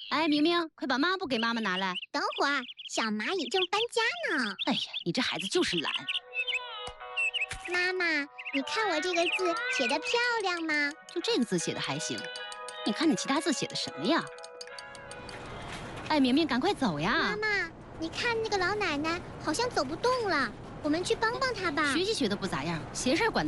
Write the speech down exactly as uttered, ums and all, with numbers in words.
哎，明明，快把抹布给妈妈拿来。 等会儿，小蚂蚁正搬家呢。 哎呀，你这孩子就是懒。 妈妈，你看我这个字写得漂亮吗？ 就这个字写的还行，你看你其他字写的什么呀？哎，明明，赶快走呀！ 妈妈，你看那个老奶奶好像走不动了，我们去帮帮她吧。 学习学的不咋样，闲事管。